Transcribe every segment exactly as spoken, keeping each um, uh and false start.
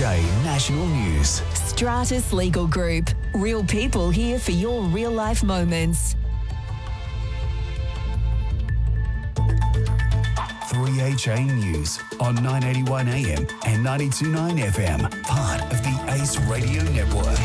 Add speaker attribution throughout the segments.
Speaker 1: A National News.
Speaker 2: Stratus Legal Group. Real people here for your real-life moments.
Speaker 1: three H A News on nine eighty-one A M and ninety-two point nine F M, part of the Ace Radio Network.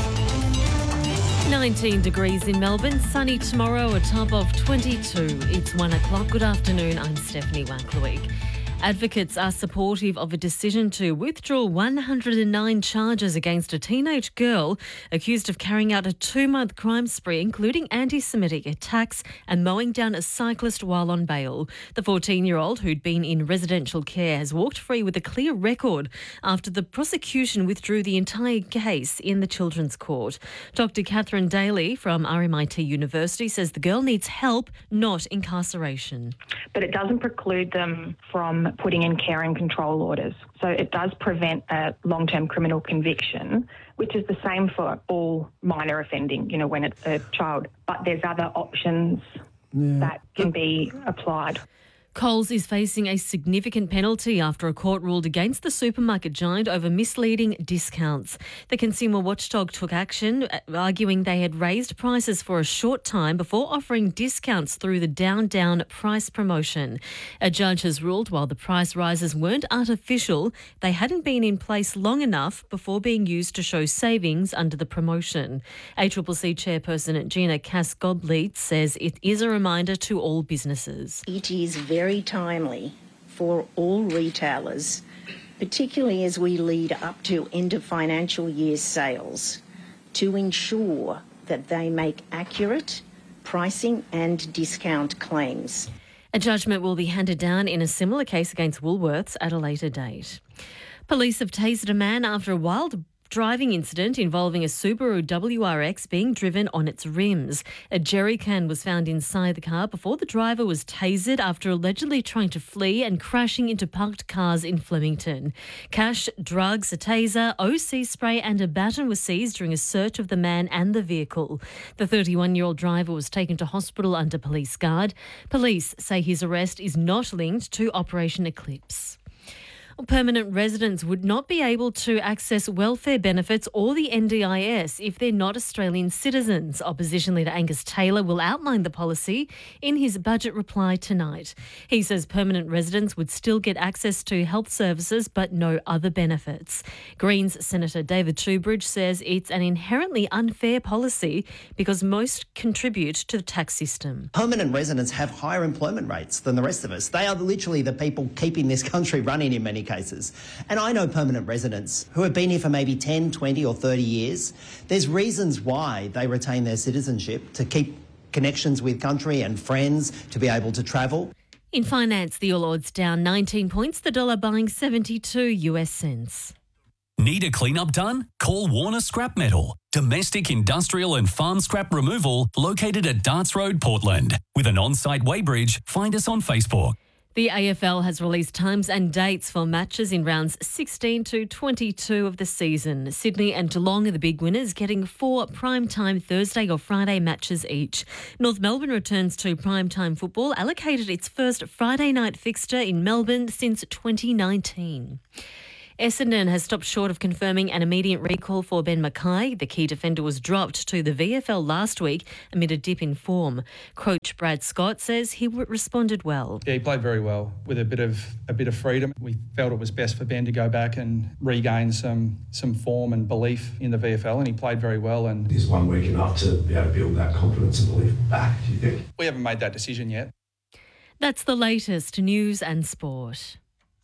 Speaker 3: nineteen degrees in Melbourne, sunny tomorrow, a top of twenty-two. It's one o'clock. Good afternoon, I'm Stephanie Wanklewick. Advocates are supportive of a decision to withdraw one hundred nine charges against a teenage girl accused of carrying out a two-month crime spree, including anti-Semitic attacks and mowing down a cyclist while on bail. The fourteen-year-old, who'd been in residential care, has walked free with a clear record after the prosecution withdrew the entire case in the Children's Court. Doctor Catherine Daly from R M I T University says the girl needs help, not incarceration.
Speaker 4: But it doesn't preclude them from putting in care and control orders. So it does prevent a long-term criminal conviction, which is the same for all minor offending, you know, when it's a child. But there's other options yeah. that can be applied.
Speaker 3: Coles is facing a significant penalty after a court ruled against the supermarket giant over misleading discounts. The consumer watchdog took action, arguing they had raised prices for a short time before offering discounts through the Down Down price promotion. A judge has ruled while the price rises weren't artificial, they hadn't been in place long enough before being used to show savings under the promotion. A C C C chairperson Gina Cass-Goblitz says it is a reminder to all businesses.
Speaker 5: It is very very timely for all retailers, particularly as we lead up to end of financial year sales, to ensure that they make accurate pricing and discount claims.
Speaker 3: A judgment will be handed down in a similar case against Woolworths at a later date. Police have tasered a man after a wild driving incident involving a Subaru W R X being driven on its rims. A jerry can was found inside the car before the driver was tasered after allegedly trying to flee and crashing into parked cars in Flemington. Cash, drugs, a taser, O C spray and a baton were seized during a search of the man and the vehicle. The thirty-one-year-old driver was taken to hospital under police guard. Police say his arrest is not linked to Operation Eclipse. Permanent residents would not be able to access welfare benefits or the N D I S if they're not Australian citizens. Opposition leader Angus Taylor will outline the policy in his budget reply tonight. He says permanent residents would still get access to health services but no other benefits. Greens Senator David Shoebridge says it's an inherently unfair policy because most contribute to the tax system.
Speaker 6: Permanent residents have higher employment rates than the rest of us. They are literally the people keeping this country running in many cases. And I know permanent residents who have been here for maybe ten, twenty or thirty years. There's reasons why they retain their citizenship, to keep connections with country and friends, to be able to travel.
Speaker 3: In finance, the All Ords down nineteen points, the dollar buying seventy-two US cents.
Speaker 7: Need a clean-up done? Call Warner Scrap Metal. Domestic, industrial and farm scrap removal located at Darts Road, Portland. With an on-site weighbridge, find us on Facebook.
Speaker 3: The A F L has released times and dates for matches in rounds sixteen to twenty-two of the season. Sydney and Geelong are the big winners, getting four primetime Thursday or Friday matches each. North Melbourne returns to primetime football, allocated its first Friday night fixture in Melbourne since twenty nineteen. Essendon has stopped short of confirming an immediate recall for Ben Mackay. The key defender was dropped to the V F L last week amid a dip in form. Coach Brad Scott says he responded well.
Speaker 8: Yeah, he played very well with a bit of a bit of freedom. We felt it was best for Ben to go back and regain some some form and belief in the V F L, and he played very well. And
Speaker 9: is one week enough to be able to build that confidence and belief back, do you think?
Speaker 8: We haven't made that decision yet.
Speaker 3: That's the latest news and sport.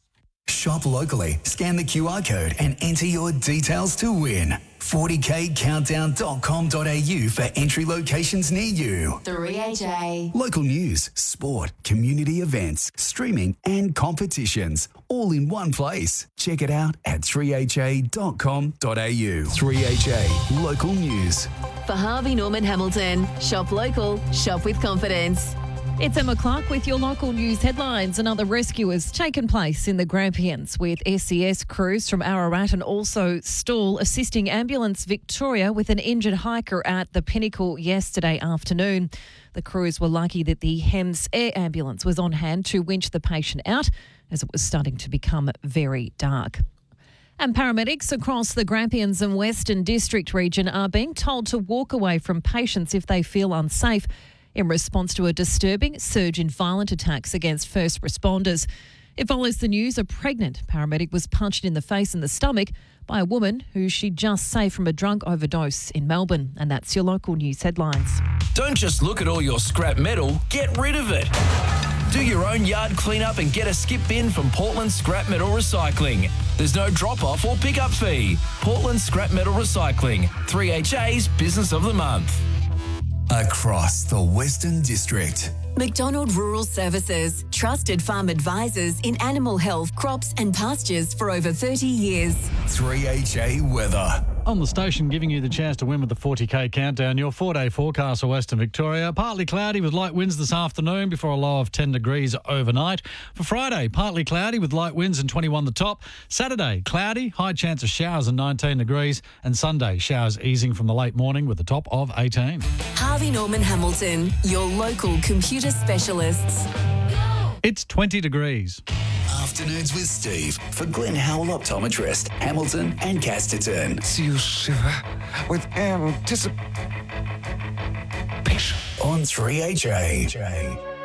Speaker 1: Shop locally, scan the Q R code and enter your details to win. forty k countdown dot com dot a u for entry locations near you.
Speaker 2: three H A.
Speaker 1: Local news, sport, community events, streaming and competitions, all in one place. Check it out at three h a dot com dot a u. three H A, local news.
Speaker 2: For Harvey Norman Hamilton, shop local, shop with confidence.
Speaker 10: It's Emma Clark with your local news headlines. Another rescue has taken place in the Grampians with S C S crews from Ararat and also Stawell assisting Ambulance Victoria with an injured hiker at the Pinnacle yesterday afternoon. The crews were lucky that the Hems Air Ambulance was on hand to winch the patient out as it was starting to become very dark. And paramedics across the Grampians and Western District region are being told to walk away from patients if they feel unsafe in response to a disturbing surge in violent attacks against first responders. It follows the news a pregnant paramedic was punched in the face and the stomach by a woman who she just saved from a drug overdose in Melbourne. And that's your local news headlines.
Speaker 11: Don't just look at all your scrap metal, get rid of it. Do your own yard cleanup and get a skip bin from Portland Scrap Metal Recycling. There's no drop-off or pick-up fee. Portland Scrap Metal Recycling, three H A's Business of the Month.
Speaker 1: Across the Western District.
Speaker 2: McDonald Rural Services, trusted farm advisors in animal health, crops and pastures for over thirty years.
Speaker 1: three H A weather.
Speaker 12: On the station, giving you the chance to win with the forty K countdown. Your four-day forecast for Western Victoria. Partly cloudy with light winds this afternoon before a low of ten degrees overnight. For Friday, partly cloudy with light winds and twenty-one the top. Saturday, cloudy, high chance of showers and nineteen degrees. And Sunday, showers easing from the late morning with a top of eighteen.
Speaker 2: Harvey Norman Hamilton, your local computer specialists.
Speaker 12: It's twenty degrees.
Speaker 1: Afternoons with Steve for Glenn Howell Optometrist, Hamilton and Casterton.
Speaker 13: See you shiver with anticipation.
Speaker 1: On three H A.